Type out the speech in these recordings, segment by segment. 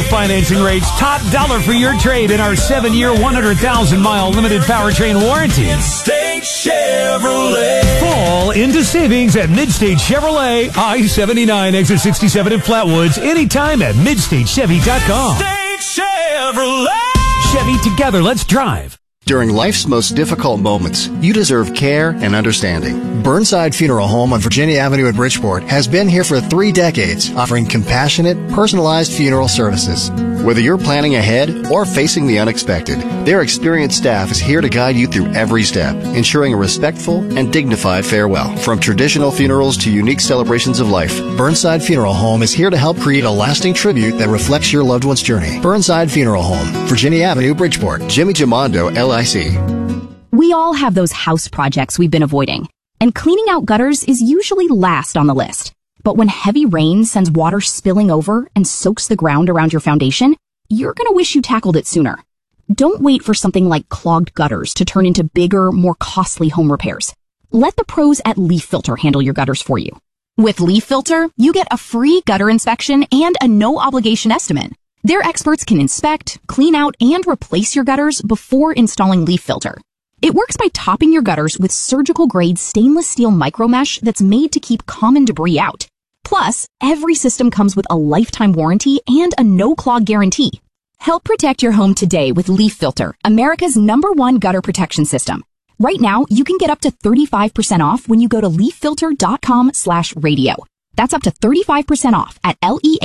financing rates, top dollar for your trade in our 7-year, 100,000-mile limited powertrain warranty. Midstate Chevrolet. Fall into savings at Midstate Chevrolet, I-79, exit 67 in Flatwoods. Anytime at MidstateChevy.com. Midstate Chevrolet. Chevy, together, let's drive. During life's most difficult moments, you deserve care and understanding. Burnside Funeral Home on Virginia Avenue in Bridgeport has been here for 3 decades, offering compassionate, personalized funeral services. Whether you're planning ahead or facing the unexpected, their experienced staff is here to guide you through every step, ensuring a respectful and dignified farewell. From traditional funerals to unique celebrations of life, Burnside Funeral Home is here to help create a lasting tribute that reflects your loved one's journey. Burnside Funeral Home, Virginia Avenue, Bridgeport. Jimmy Gimondo, LIC. We all have those house projects we've been avoiding, and cleaning out gutters is usually last on the list. But when heavy rain sends water spilling over and soaks the ground around your foundation, you're going to wish you tackled it sooner. Don't wait for something like clogged gutters to turn into bigger, more costly home repairs. Let the pros at Leaf Filter handle your gutters for you. With Leaf Filter, you get a free gutter inspection and a no-obligation estimate. Their experts can inspect, clean out, and replace your gutters before installing Leaf Filter. It works by topping your gutters with surgical-grade stainless steel micromesh that's made to keep common debris out. Plus, every system comes with a lifetime warranty and a no-clog guarantee. Help protect your home today with Leaf Filter, America's #1 gutter protection system. Right now, you can get up to 35% off when you go to leaffilter.com/radio. That's up to 35% off at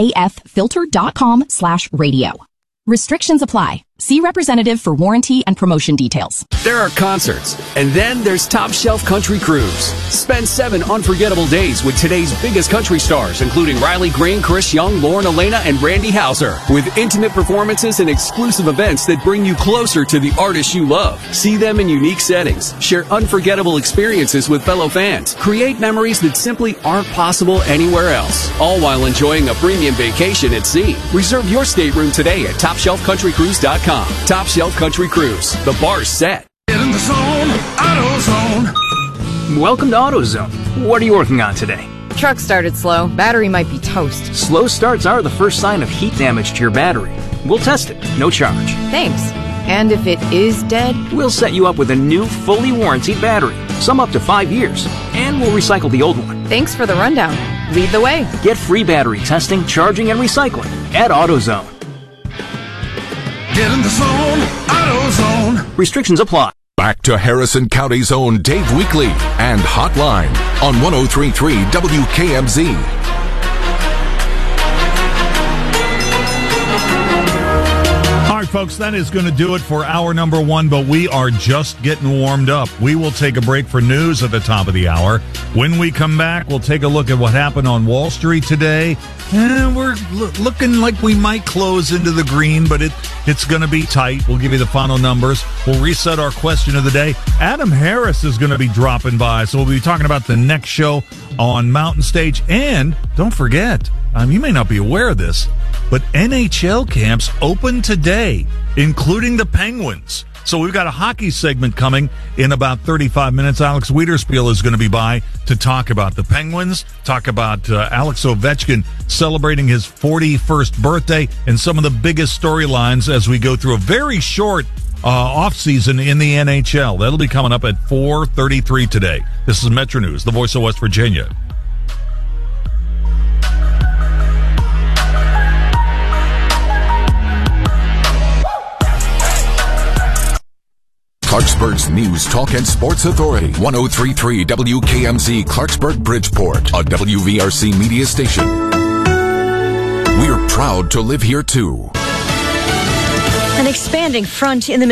leaffilter.com/radio. Restrictions apply. See representative for warranty and promotion details. There are concerts, and then there's Top Shelf Country Cruise. Spend 7 unforgettable days with today's biggest country stars, including Riley Green, Chris Young, Lauren Elena, and Randy Houser, with intimate performances and exclusive events that bring you closer to the artists you love. See them in unique settings, share unforgettable experiences with fellow fans, create memories that simply aren't possible anywhere else, all while enjoying a premium vacation at sea. Reserve your stateroom today at TopShelfCountryCruise.com. Top Shelf Country Cruise. The bar's set. Get in the zone, AutoZone. Welcome to AutoZone. What are you working on today? Truck started slow. Battery might be toast. Slow starts are the first sign of heat damage to your battery. We'll test it, no charge. Thanks. And if it is dead? We'll set you up with a new, fully warranted battery, some up to 5 years, and we'll recycle the old one. Thanks for the rundown. Lead the way. Get free battery testing, charging, and recycling at AutoZone. Get in the zone, AutoZone. Restrictions apply. Back to Harrison County's own Dave Weekly and Hotline on 103.3 WKMZ. All right, folks, that is going to do it for hour number 1, but we are just getting warmed up. We will take a break for news at the top of the hour. When we come back, we'll take a look at what happened on Wall Street today. And we're looking like we might close into the green, but it's going to be tight. We'll give you the final numbers. We'll reset our question of the day. Adam Harris is going to be dropping by, so we'll be talking about the next show on Mountain Stage. And don't forget, you may not be aware of this, but NHL camps open today, including the Penguins. So we've got a hockey segment coming in about 35 minutes. Alex Wiederspiel is going to be by to talk about the Penguins, talk about Alex Ovechkin celebrating his 41st birthday, and some of the biggest storylines as we go through a very short offseason in the NHL. That'll be coming up at 4:33 today. This is Metro News, the voice of West Virginia. Clarksburg's News, Talk, and Sports Authority. 103.3 WKMZ, Clarksburg, Bridgeport, a WVRC media station. We're proud to live here, too. An expanding front in the